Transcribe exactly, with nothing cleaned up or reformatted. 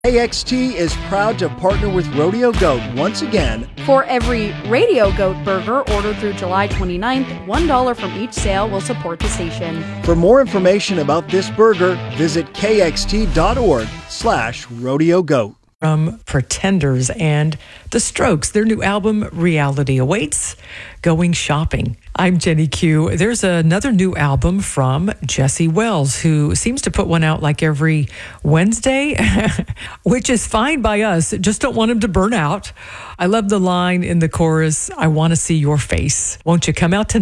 K X T is proud to partner with Rodeo Goat once again. For every Radio Goat burger ordered through July twenty-ninth, one dollar from each sale will support the station. For more information about this burger, visit kxt.org slash rodeo goat. From Pretenders and The Strokes, their new album, Reality Awaits, Going Shopping. I'm Jenny Q. There's another new album from Jesse Wells, who seems to put one out like every Wednesday, which is fine by us. Just don't want him to burn out. I love the line in the chorus, I want to see your face. Won't you come out tonight?